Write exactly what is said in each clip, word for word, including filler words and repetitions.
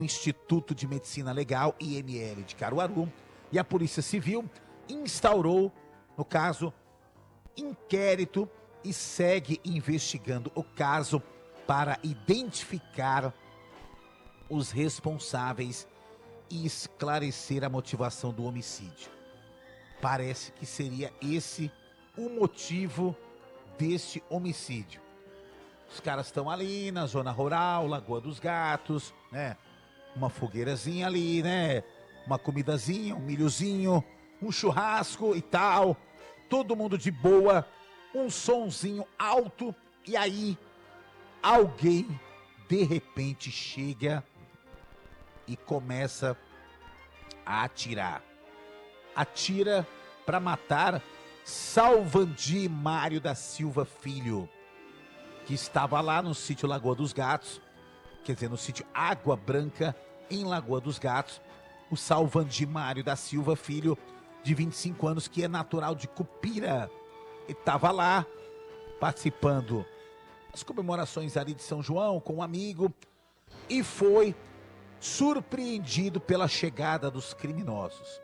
Instituto de Medicina Legal, I M L, de Caruaru, e a Polícia Civil instaurou, no caso, inquérito e segue investigando o caso para identificar os responsáveis e esclarecer a motivação do homicídio. Parece que seria esse o motivo desse homicídio. Os caras estão ali na zona rural, Lagoa dos Gatos, né? Uma fogueirazinha ali, né? Uma comidazinha, um milhozinho, um churrasco e tal. Todo mundo de boa, um sonzinho alto. E aí, alguém, de repente, chega e começa a atirar. Atira para matar Salvandir Mário da Silva Filho, que estava lá no sítio Lagoa dos Gatos, quer dizer, no sítio Água Branca, em Lagoa dos Gatos. O Salvandir Mário da Silva Filho, de vinte e cinco anos, que é natural de Cupira. Ele estava lá, participando das comemorações ali de São João, com um amigo, e foi surpreendido pela chegada dos criminosos.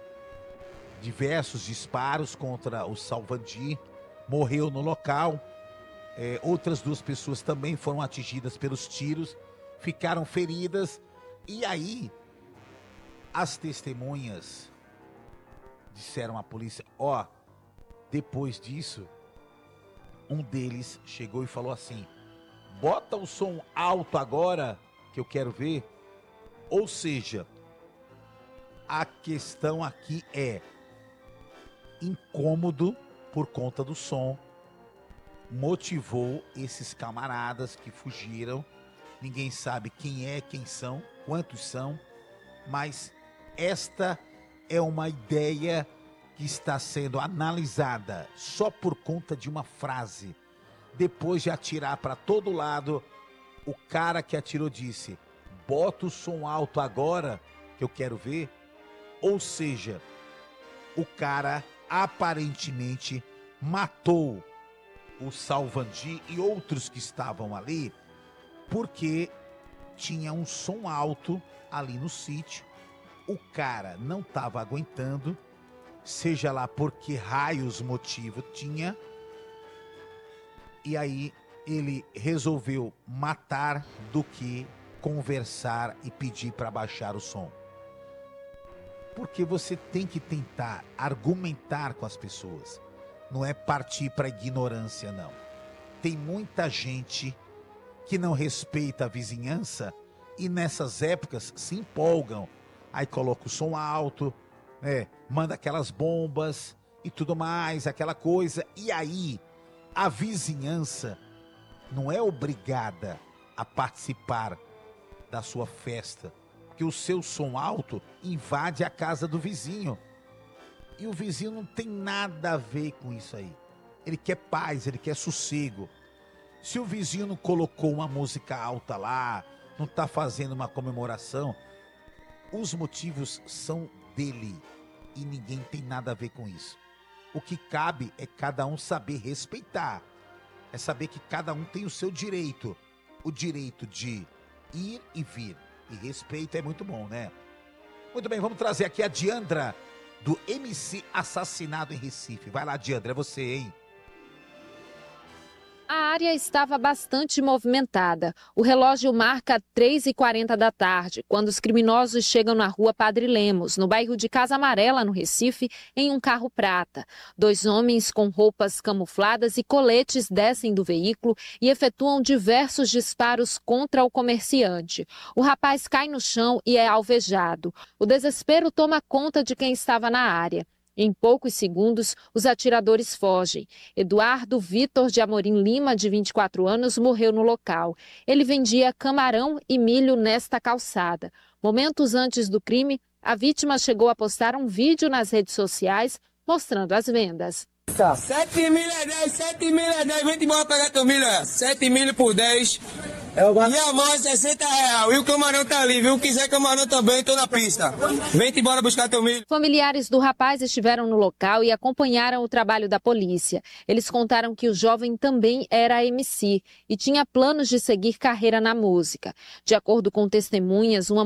Diversos disparos contra o Salvandir, morreu no local. É, outras duas pessoas também foram atingidas pelos tiros, ficaram feridas. E aí, as testemunhas disseram à polícia, ó, depois disso, um deles chegou e falou assim, bota o som alto agora, que eu quero ver. Ou seja, a questão aqui é incômodo por conta do som, motivou esses camaradas que fugiram. Ninguém sabe quem é, quem são, quantos são, mas esta é uma ideia que está sendo analisada só por conta de uma frase. Depois de atirar para todo lado, o cara que atirou disse, bota o som alto agora, que eu quero ver. Ou seja, o cara aparentemente matou o Salvandir e outros que estavam ali, porque tinha um som alto ali no sítio. O cara não estava aguentando, seja lá por que raios motivo tinha, e aí ele resolveu matar do que conversar e pedir para baixar o som. Porque você tem que tentar argumentar com as pessoas. Não é partir para ignorância, não. Tem muita gente que não respeita a vizinhança e nessas épocas se empolgam. Aí coloca o som alto, né? Manda aquelas bombas e tudo mais, aquela coisa. E aí a vizinhança não é obrigada a participar da sua festa, porque o seu som alto invade a casa do vizinho. E o vizinho não tem nada a ver com isso aí. Ele quer paz, ele quer sossego. Se o vizinho não colocou uma música alta lá, não está fazendo uma comemoração, os motivos são dele e ninguém tem nada a ver com isso. O que cabe é cada um saber respeitar. É saber que cada um tem o seu direito. O direito de ir e vir. E respeito é muito bom, né? Muito bem, vamos trazer aqui a Diandra, do M C assassinado em Recife. Vai lá, Diandra, é você, hein? A área estava bastante movimentada. O relógio marca três e quarenta da tarde, quando os criminosos chegam na rua Padre Lemos, no bairro de Casa Amarela, no Recife, em um carro prata. Dois homens com roupas camufladas e coletes descem do veículo e efetuam diversos disparos contra o comerciante. O rapaz cai no chão e é alvejado. O desespero toma conta de quem estava na área. Em poucos segundos, os atiradores fogem. Eduardo Vitor de Amorim Lima, de vinte e quatro anos, morreu no local. Ele vendia camarão e milho nesta calçada. Momentos antes do crime, a vítima chegou a postar um vídeo nas redes sociais mostrando as vendas. sete mil é dez, sete mil é dez, vem embora pegar teu milho, é sete mil por dez. É o... E a mais sessenta reais. E o camarão tá ali, viu? Quiser camarão também, tô na pista. Vem embora buscar teu milho. Familiares do rapaz estiveram no local e acompanharam o trabalho da polícia. Eles contaram que o jovem também era M C e tinha planos de seguir carreira na música. De acordo com testemunhas, uma